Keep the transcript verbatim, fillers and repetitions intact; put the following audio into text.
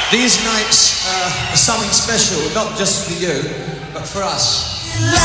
These nights uh, are something special, not just for you, but for us.